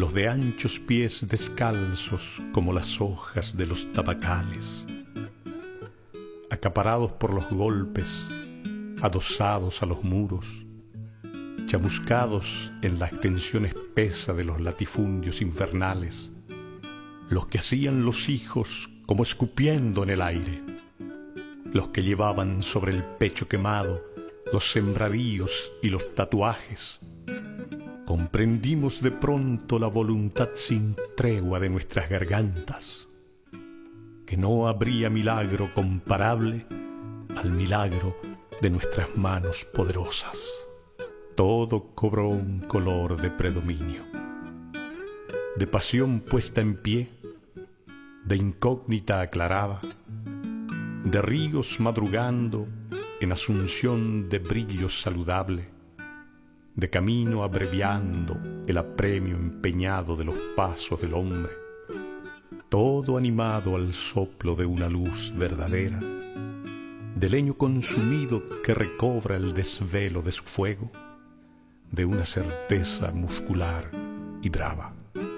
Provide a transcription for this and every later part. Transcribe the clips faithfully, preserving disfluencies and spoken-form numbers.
los de anchos pies descalzos como las hojas de los tabacales, acaparados por los golpes, adosados a los muros, chamuscados en la extensión espesa de los latifundios infernales, los que hacían los hijos como escupiendo en el aire, los que llevaban sobre el pecho quemado los sembradíos y los tatuajes. Comprendimos de pronto la voluntad sin tregua de nuestras gargantas, que no habría milagro comparable al milagro de nuestras manos poderosas. Todo cobró un color de predominio, de pasión puesta en pie, de incógnita aclarada, de ríos madrugando en asunción de brillo saludable, de camino abreviando el apremio empeñado de los pasos del hombre, todo animado al soplo de una luz verdadera, de leño consumido que recobra el desvelo de su fuego, de una certeza muscular y brava.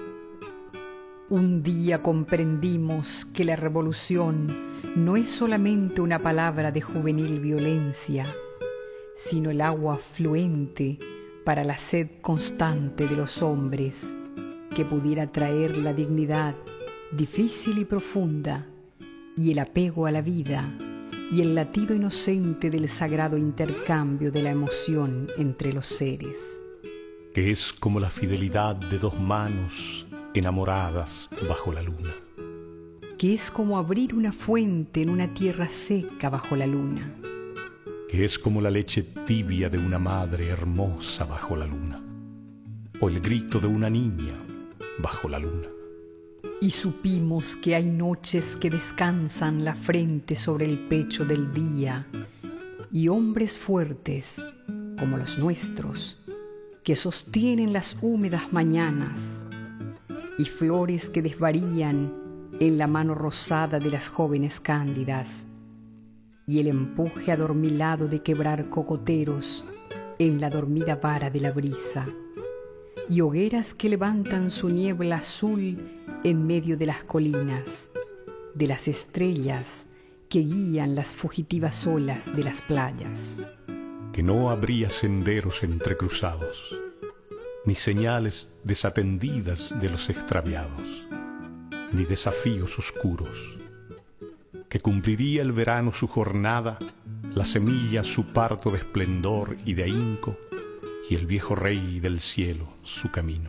Un día comprendimos que la revolución no es solamente una palabra de juvenil violencia, sino el agua fluente para la sed constante de los hombres, que pudiera traer la dignidad difícil y profunda, y el apego a la vida, y el latido inocente del sagrado intercambio de la emoción entre los seres. Que es como la fidelidad de dos manos enamoradas bajo la luna. Que es como abrir una fuente en una tierra seca bajo la luna. Que es como la leche tibia de una madre hermosa bajo la luna, o el grito de una niña bajo la luna. Y supimos que hay noches que descansan la frente sobre el pecho del día, y hombres fuertes, como los nuestros, que sostienen las húmedas mañanas, y flores que desvarían en la mano rosada de las jóvenes cándidas, y el empuje adormilado de quebrar cocoteros en la dormida vara de la brisa, y hogueras que levantan su niebla azul en medio de las colinas, de las estrellas que guían las fugitivas olas de las playas. Que no habría senderos entrecruzados, ni señales desatendidas de los extraviados, ni desafíos oscuros. Que cumpliría el verano su jornada, la semilla su parto de esplendor y de ahínco, y el viejo rey del cielo su camino.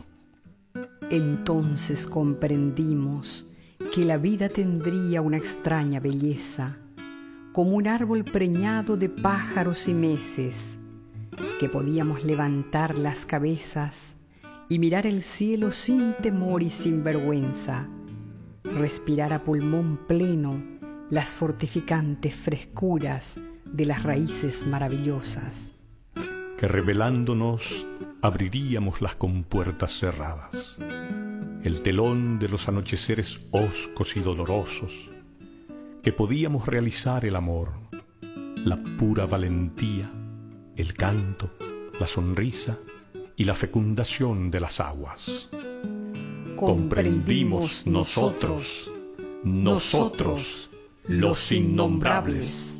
Entonces comprendimos que la vida tendría una extraña belleza, como un árbol preñado de pájaros y meses, que podíamos levantar las cabezas y mirar el cielo sin temor y sin vergüenza, respirar a pulmón pleno las fortificantes frescuras de las raíces maravillosas. Que revelándonos abriríamos las compuertas cerradas, el telón de los anocheceres hoscos y dolorosos, que podíamos realizar el amor, la pura valentía, el canto, la sonrisa y la fecundación de las aguas. Comprendimos nosotros, nosotros, los innombrables.